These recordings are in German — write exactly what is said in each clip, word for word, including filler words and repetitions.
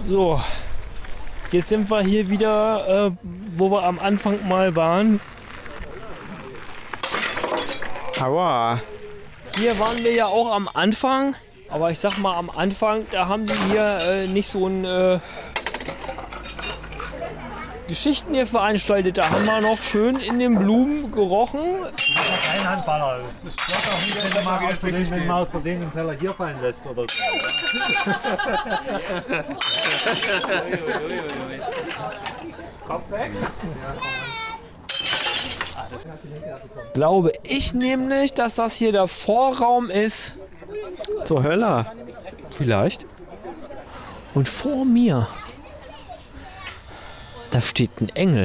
So, jetzt sind wir hier wieder, äh, wo wir am Anfang mal waren. Aua. Hier waren wir ja auch am Anfang, aber ich sag mal am Anfang, da haben die hier äh, nicht so ein äh, Geschichten hier veranstaltet. Da haben wir noch schön in den Blumen gerochen. Das ist kein Handballer. Das ist stört auch nicht, wenn man aus Versehen, wenn man aus Versehen den Teller hier fallen lässt oder so. Kopf weg. Glaube ich nämlich, dass das hier der Vorraum ist. Zur Hölle. Vielleicht. Und vor mir, da steht ein Engel.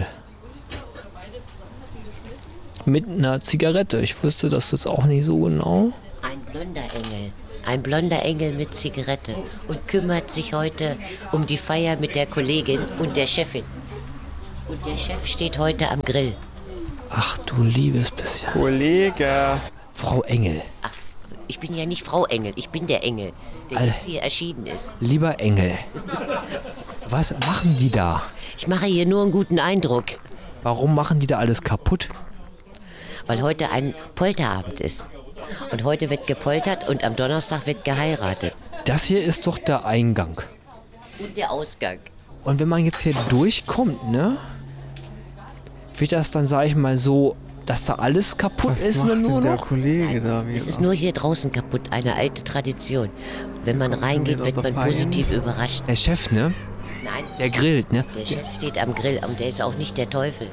Mit einer Zigarette. Ich wusste das jetzt auch nicht so genau. Ein blonder Engel. Ein blonder Engel mit Zigarette und kümmert sich heute um die Feier mit der Kollegin und der Chefin. Und der Chef steht heute am Grill. Ach du liebes bisschen. Kollege. Frau Engel. Ach, ich bin ja nicht Frau Engel, ich bin der Engel, der All- jetzt hier erschienen ist. Lieber Engel. Was machen die da? Ich mache hier nur einen guten Eindruck, Warum machen die da alles kaputt? weil heute ein Polterabend ist. Und heute wird gepoltert und am Donnerstag wird geheiratet. Das hier ist doch der Eingang. Und der Ausgang. Und wenn man jetzt hier durchkommt, ne? Wird das dann, sag ich mal, so, dass da alles kaputt Was ist macht oder nur denn der noch? Kollege da wieder? Es ist nur hier draußen kaputt, eine alte Tradition. Wenn man reingeht, wird man positiv überrascht. Der Chef, ne? Nein, Der grillt, ne? der Chef steht am Grill und der ist auch nicht der Teufel.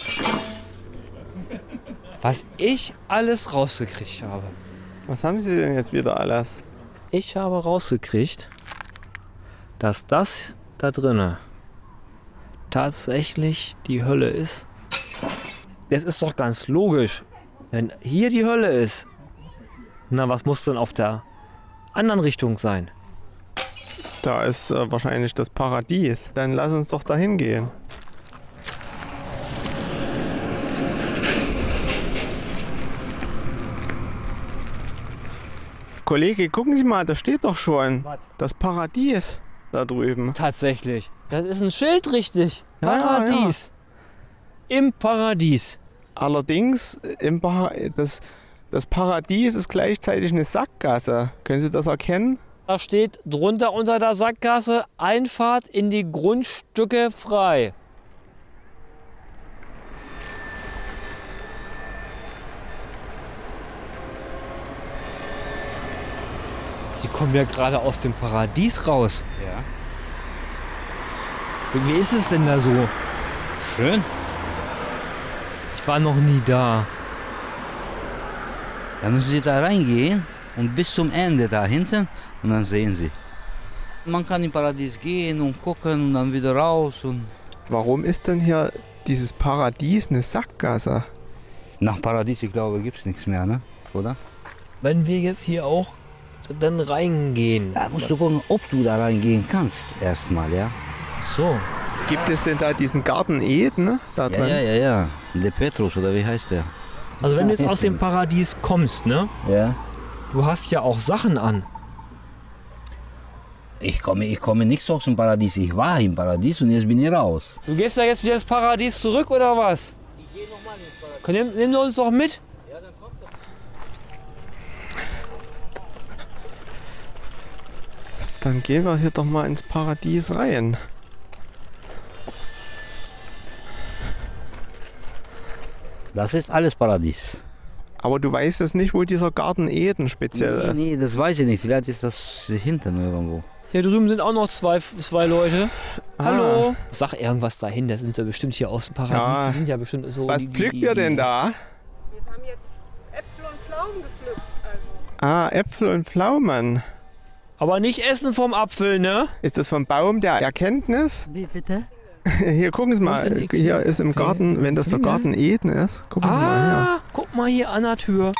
Was ich alles rausgekriegt habe. Was haben Sie denn jetzt wieder alles? Ich habe rausgekriegt, dass das da drinne tatsächlich die Hölle ist. Das ist doch ganz logisch. Wenn hier die Hölle ist, na, was muss denn auf der anderen Richtung sein? Da ist äh, wahrscheinlich das Paradies. Dann lass uns doch dahin gehen. Kollege, gucken Sie mal, da steht doch schon das Paradies da drüben. Tatsächlich. Das ist ein Schild, richtig. Ja, ja, Paradies. Im Paradies. Allerdings, im Par das, das Paradies ist gleichzeitig eine Sackgasse. Können Sie das erkennen? Da steht drunter unter der Sackgasse Einfahrt in die Grundstücke frei. Sie kommen ja gerade aus dem Paradies raus. Ja. Wie ist es denn da so? Schön. Ich war noch nie da. Dann müssen Sie da reingehen und bis zum Ende da hinten und dann sehen Sie. Man kann im Paradies gehen und gucken und dann wieder raus. Und Warum ist denn hier dieses Paradies eine Sackgasse? nach Paradies, ich glaube, gibt es nichts mehr, ne? Oder? Wenn wir jetzt hier auch dann reingehen. Da musst du gucken, ob du da reingehen kannst erstmal, ja? So. Gibt es denn da diesen Garten Eden da Ja, drin? ja, ja, ja. Der Petrus, oder wie heißt der? Also wenn du jetzt aus dem Paradies kommst, ne? Ja. Du hast ja auch Sachen an. Ich komme, ich komme nicht aus dem Paradies. Ich war im Paradies und jetzt bin ich raus. Du gehst da jetzt wieder ins Paradies zurück oder was? Ich gehe nochmal ins Paradies. Nimm, nimm uns doch mit. Dann gehen wir hier doch mal ins Paradies rein. Das ist alles Paradies. Aber du weißt jetzt nicht, wo dieser Garten Eden speziell Nee, ist. nee, das weiß ich nicht. Vielleicht ist das hinten irgendwo. Hier drüben sind auch noch zwei, zwei Leute. Ah. Hallo. Sag irgendwas dahin, da sind sie bestimmt hier aus dem Paradies. Ja. Die sind ja bestimmt so. Was die- pflückt die- ihr denn die- da? Wir haben jetzt Äpfel und Pflaumen gepflückt. Also. Ah, Äpfel und Pflaumen. Aber nicht essen vom Apfel, ne? Ist das vom Baum der Erkenntnis? Wie bitte? Hier, gucken Sie Wo ist mal. denn die Hier Klinge? ist im Garten, wenn das der Klinge? Garten Eden ist. Gucken Sie mal her. Ah, guck mal hier an der Tür.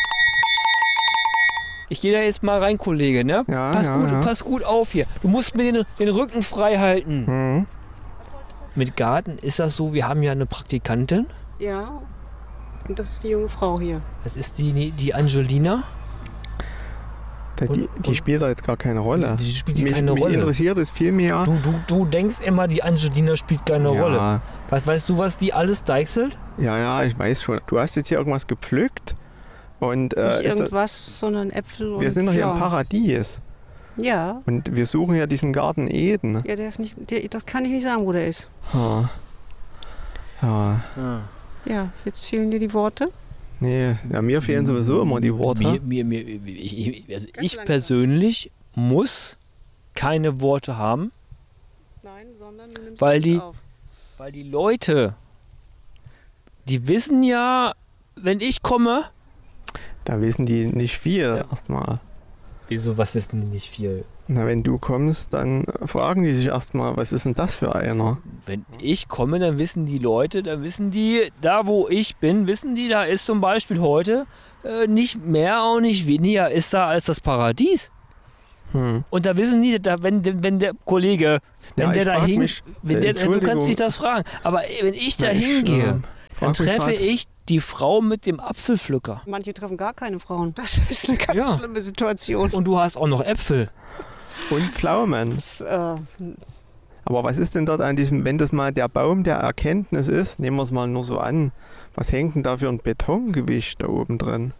Ich gehe da jetzt mal rein, Kollege, ne? Ja, pass, ja, gut, ja. pass gut auf hier. Du musst mir den, den Rücken frei halten. Hm. Mit Garten ist das so, wir haben ja eine Praktikantin. Ja, und das ist die junge Frau hier. Das ist die, die Angelina. Die, Und- die und- spielt da jetzt gar keine Rolle. Die spielt die mich, keine mich Rolle. interessiert es viel mehr. Du, du, du denkst immer, die Angelina spielt keine ja, Rolle. Was, weißt du, was die alles deichselt? ja, ja, ich weiß schon. Du hast jetzt hier irgendwas gepflückt. Und äh, Nicht ist das, irgendwas, sondern Äpfel und wir sind doch hier im Pflaumen. Paradies. Ja, Und wir suchen ja diesen Garten Eden. ja, der ist nicht, der, das kann ich nicht sagen, wo der ist. Ha. Ja, Ja, jetzt fehlen dir die Worte. nee, ja, mir fehlen sowieso immer die Worte. Mir, mir, mir, ich, ich, also Ganz ich langsam. persönlich muss keine Worte haben, Nein, sondern du nimmst Weil alles die- auf. weil die Leute, die wissen ja, wenn ich komme, Da wissen die nicht viel Ja. erstmal. wieso, was ist denn nicht viel? Na, wenn du kommst, dann fragen die sich erstmal, was ist denn das für einer? Wenn ich komme, dann wissen die Leute, dann wissen die, da wo ich bin, wissen die, da ist zum Beispiel heute äh, nicht mehr, auch nicht weniger ist da als das Paradies. Hm. Und da wissen die, da, wenn, wenn der Kollege, wenn Ja, der ich da frag hin, mich, wenn äh, der, du Entschuldigung. kannst dich das fragen, aber wenn ich da Na, ich, hingehe, ähm, dann frag mich treffe grad. ich die Frau mit dem Apfelpflücker. Manche treffen gar keine Frauen. Das ist eine ganz Ja. schlimme Situation. Und du hast auch noch Äpfel. Und Pflaumen. Äh, Aber was ist denn dort an diesem, wenn das mal der Baum der Erkenntnis ist, nehmen wir es mal nur so an, was hängt denn da für ein Betongewicht da oben drin?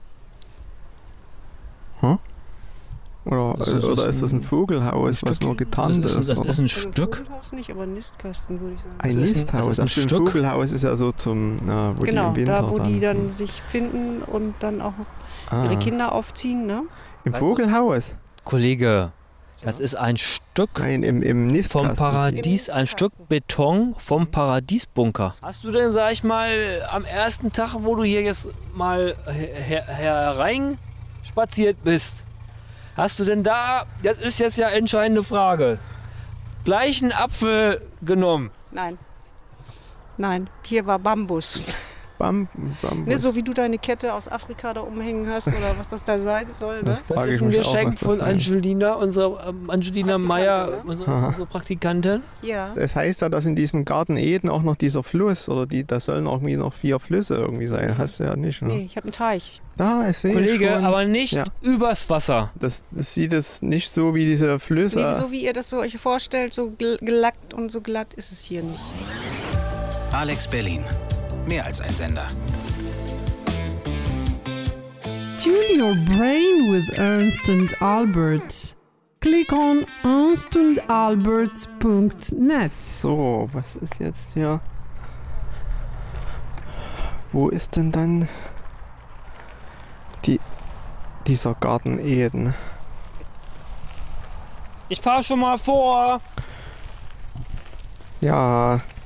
Hm? Oder, Das ist- oder das ist das ein Vogelhaus, ein was Stück- nur getarnt das ist? ist, das oder? ist ein also Stück. Vogelhaus nicht, aber ein Nistkasten, würde ich sagen. Ein das ist ein- Nisthaus. das ist ein Also ein Stück. Vogelhaus ist ja so zum, na, wo Genau, die im Winter da wo die dann hm. sich finden und dann auch ah. ihre Kinder aufziehen, ne? Im Vogelhaus? Kollege, das ist ein Stück Nein, im, im Nistkasten. vom Paradies, Im ein Nistkasten. Stück Beton vom Paradiesbunker. Hast du denn, sag ich mal, am ersten Tag, wo du hier jetzt mal her- hereinspaziert bist, hast du denn da, das ist jetzt ja entscheidende Frage, gleich einen Apfel genommen? Nein. Nein, hier war Bambus. Bam, Bambus. Ne, so wie du deine Kette aus Afrika da umhängen hast oder was das da sein soll, ne? Das Das frage ist ich ein mich auch, Geschenk was das von sein- Angelina, unserer ähm, Angelina Praktikantin, Meyer, ne? unsere, Aha. unsere Praktikantin. Ja. Es heißt ja, dass in diesem Garten Eden auch noch dieser Fluss oder die, da sollen irgendwie noch vier Flüsse irgendwie sein. Hast du ja nicht, ne? Nee, ich habe einen Teich. Da, ich sehe Kollege, schon. aber nicht Ja. übers Wasser. Das, das sieht es nicht so wie diese Flüsse. Nee, so wie ihr das so euch vorstellt, so gl- gelackt und so glatt ist es hier nicht. Alex Berlin. Mehr als ein Sender. Tune your brain with Ernst and Albert. Click on ernst and albert dot net. So, was ist jetzt hier? Wo ist denn dann die, dieser Garten Eden? Ich fahr schon mal vor. Ja,